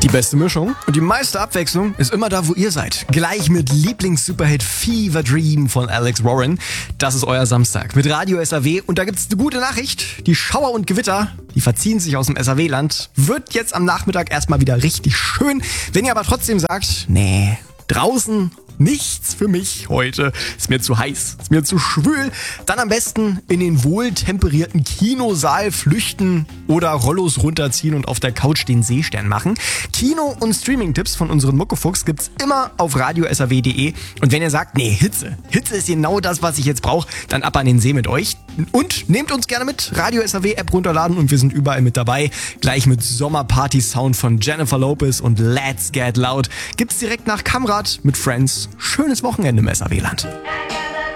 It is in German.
Die beste Mischung und die meiste Abwechslung ist immer da, wo ihr seid. Gleich mit Lieblings-Superhit Fever Dream von Alex Warren. Das ist euer Samstag mit Radio SAW. Und da gibt's eine gute Nachricht. Die Schauer und Gewitter, die verziehen sich aus dem SAW-Land. Wird jetzt am Nachmittag erstmal wieder richtig schön. Wenn ihr aber trotzdem sagt, nee, draußen nichts für mich heute, ist mir zu heiß, ist mir zu schwül, dann am besten in den wohltemperierten Kinosaal flüchten oder Rollos runterziehen und auf der Couch den Seestern machen. Kino- und Streaming-Tipps von unseren Muckefuchs gibt's immer auf radiosaw.de. Und wenn ihr sagt, nee, Hitze ist genau das, was ich jetzt brauche, dann ab an den See mit euch. Und nehmt uns gerne mit, Radio SAW-App runterladen und wir sind überall mit dabei. Gleich mit Sommerparty-Sound von Jennifer Lopez und Let's Get Loud gibt's direkt nach Kamrad mit Friends. Schönes Wochenende im SAW-Land.